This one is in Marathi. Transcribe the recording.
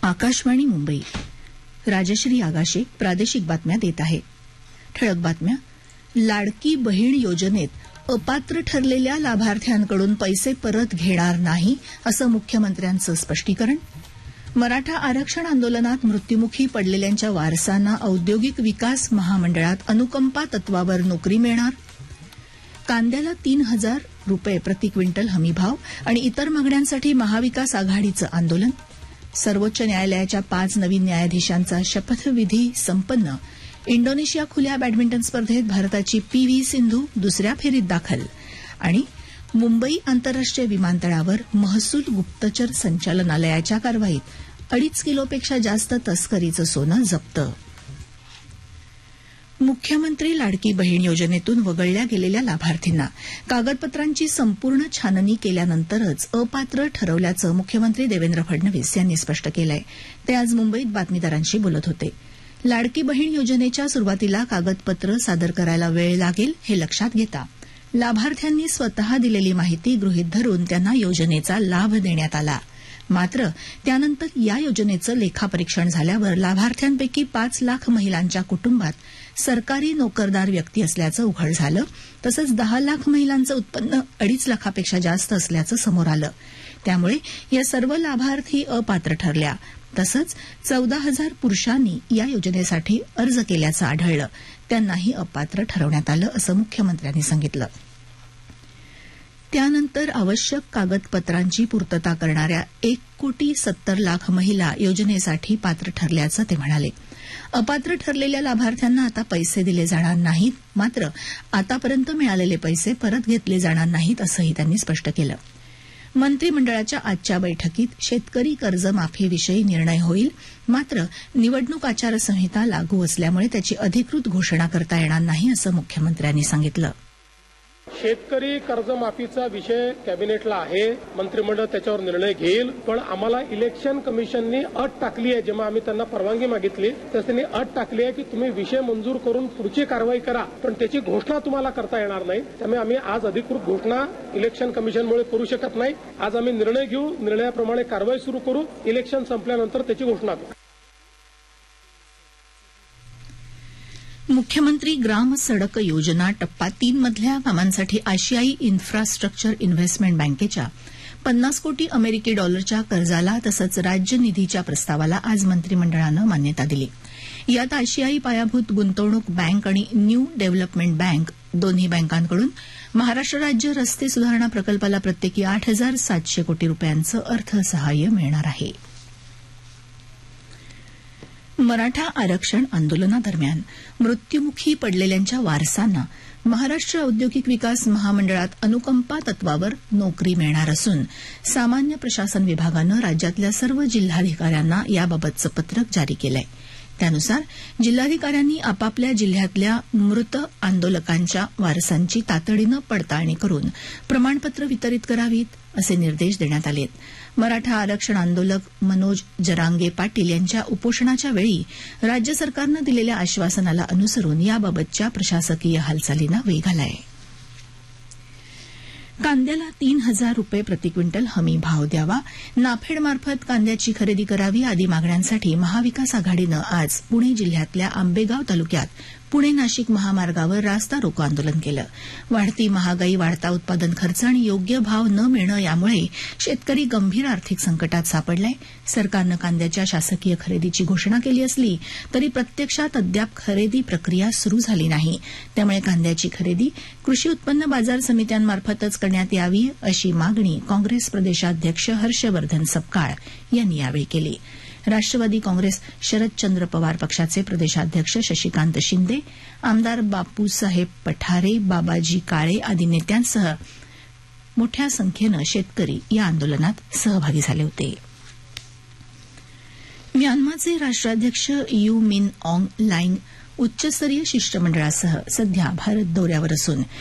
आकाशवाणी मुंबई. राजश्री आगाशे प्रादेशिक बातम्या देत आहे. ठळक बातम्या. लाडकी बहीण योजनेत अपात्र ठरलेल्या लाभार्थ्यांकडून पैसे परत घेणार नाही असं मुख्यमंत्र्यांचं स्पष्टीकरण. मराठा आरक्षण आंदोलनात मृत्युमुखी पडलेल्यांच्या वारसांना औद्योगिक विकास महामंडळात अनुकंपा तत्वावर नोकरी मिळणार. कांद्याला 3,000 रुपये प्रति क्विंटल हमीभाव आणि इतर मागण्यांसाठी महाविकास आघाडीचं आंदोलन. सर्वोच्च न्यायालयाच्या 5 नवीन न्यायाधीशांचा शपथविधी संपन्न. इंडोनेशिया खुल्या बॅडमिंटन स्पर्धेत भारताची पी.व्ही. सिंधू दुसऱ्या फेरीत दाखल. आणि मुंबई आंतरराष्ट्रीय विमानतळावर महसूल गुप्तचर संचालनालयाच्या कारवाईत 2.5 किलोपेक्षा जास्त तस्करीचं सोनं जप्त. मुख्यमंत्री लाडकी बहीण योजनेतून वगळल्या गेलेल्या लाभार्थींना कागदपत्रांची संपूर्ण छाननी केल्यानंतरच अपात्र ठरवल्याचं मुख्यमंत्री देवेंद्र फडणवीस यांनी स्पष्ट केलं आहे. ते आज मुंबईत बातमीदारांशी बोलत होते. लाडकी बहीण योजनेच्या सुरुवातीला कागदपत्र सादर करायला वेळ लागेल हे लक्षात घेता लाभार्थ्यांनी स्वतः दिलेली माहिती गृहीत धरून त्यांना योजनेचा लाभ देण्यात आला. मात्र त्यानंतर या योजनेचं लेखापरीक्षण झाल्यावर लाभार्थ्यांपैकी 5 लाख महिलांच्या कुटुंबात सरकारी नोकरदार व्यक्ती असल्याचं उघड झालं. तसंच 10 लाख महिलांचं उत्पन्न 2.5 लाखापेक्षा जास्त असल्याचं समोर आलं. त्यामुळे या सर्व लाभार्थी अपात्र ठरल्या. तसंच 14,000 पुरुषांनी या योजनेसाठी अर्ज केल्याचं आढळलं. त्यांनाही अपात्र ठरवण्यात आलं असं मुख्यमंत्र्यांनी सांगितलं. त्यानंतर आवश्यक कागदपत्रांची पूर्तता करणाऱ्या 1,70,00,000 महिला योजनेसाठी पात्र ठरल्याचं ते म्हणाले. अपात्र ठरलेल्या लाभार्थ्यांना आता पैसे दिले जाणार नाहीत. मात्र आतापर्यंत मिळालेले पैसे परत घेतले जाणार नाहीत असंही त्यांनी स्पष्ट केलं. मंत्रिमंडळाच्या आजच्या बैठकीत शेतकरी कर्जमाफीविषयी निर्णय होईल. मात्र निवडणूक आचारसंहिता लागू असल्यामुळे त्याची अधिकृत घोषणा करता येणार नाही असं मुख्यमंत्र्यांनी सांगितलं. शेतकरी कर्जमाफीचा विषय कॅबिनेटला आहे. मंत्रिमंडळ त्याच्यावर निर्णय घेईल. पण आम्हाला इलेक्शन कमिशननी अट टाकली आहे. जेव्हा आम्ही त्यांना परवानगी मागितली तर त्यांनी अट टाकली आहे की तुम्ही विषय मंजूर करून पुढची कारवाई करा, पण त्याची घोषणा तुम्हाला करता येणार नाही. त्यामुळे आम्ही आज अधिकृत घोषणा इलेक्शन कमिशनमुळे करू शकत नाही. आज आम्ही निर्णय घेऊ, निर्णयाप्रमाणे कारवाई सुरू करू. इलेक्शन संपल्यानंतर त्याची घोषणा करू. मुख्यमंत्री ग्राम सडक योजना टप्पा 3 मधल्या कामांसाठी आशियाई इन्फ्रास्ट्रक्चर इन्व्हेस्टमेंट बँकेच्या 50 कोटी अमेरिकी डॉलरच्या कर्जाला तसंच राज्य निधीच्या प्रस्तावाला आज मंत्रिमंडळानं मान्यता दिली. यात आशियाई पायाभूत गुंतवणूक बँक आणि न्यू डेव्हलपमेंट बँक दोन्ही बँकांकडून महाराष्ट्र राज्य रस्ते सुधारणा प्रकल्पाला प्रत्येकी 8,700 कोटी रुपयांचं अर्थसहाय्य मिळणार आहे. मराठा आरक्षण आंदोलनादरम्यान मृत्युमुखी पडलेल्यांच्या वारसांना महाराष्ट्र औद्योगिक विकास महामंडळात अनुकंपा तत्वावर नोकरी मिळणार असून सामान्य प्रशासन विभागानं राज्यातल्या सर्व जिल्हाधिकाऱ्यांना याबाबतचं पत्रक जारी केलं आहे. त्यानुसार जिल्हाधिकाऱ्यांनी आपापल्या जिल्ह्यातल्या मृत आंदोलकांच्या वारसांची तातडीनं पडताळणी करून प्रमाणपत्र वितरित करावीत असे निर्देश देण्यात आले. मराठा आरक्षण आंदोलक मनोज जरांगे पाटील यांच्या उपोषणाच्या वेळी राज्य सरकारनं दिलेल्या आश्वासनाला अनुसरून याबाबतच्या प्रशासकीय हालचालींना वेग आला आहे. कांद्याला 3,000 रुपये प्रति क्विंटल हमी भाव द्यावा, नाफेडमार्फत कांद्याची खरेदी करावी आदी मागण्यांसाठी महाविकास आघाडीनं आज पुणे जिल्ह्यातल्या आंबेगाव तालुक्यात पुणे नाशिक महामार्गावर रास्ता रोको आंदोलन केलं. वाढती महागाई, वाढता उत्पादन खर्च आणि योग्य भाव न मिळणं यामुळे शेतकरी गंभीर आर्थिक संकटात सापडलाय. सरकारनं कांद्याच्या शासकीय खरेदीची घोषणा केली असली तरी प्रत्यक्षात अद्याप खरेदी प्रक्रिया सुरू झाली नाही. त्यामुळे कांद्याची खरेदी कृषी उत्पन्न बाजार समित्यांमार्फतच करण्यात यावी अशी मागणी काँग्रेस प्रदेशाध्यक्ष हर्षवर्धन सपकाळ यांनी यावेळी केली. राष्ट्रवादी काँग्रेस शरदचंद्र पवार पक्षाचे प्रदेशाध्यक्ष शशिकांत शिंदे, आमदार बापूसाहेब पठारे, बाबाजी काळे आदी नेत्यांसह मोठ्या संख्येनं शेतकरी या आंदोलनात सहभागी झाले होते. म्यानमारचे राष्ट्राध्यक्ष यू मिन ऑंग लाईंग उच्चस्तरीय शिष्टमंडळासह सध्या भारत दौऱ्यावर असून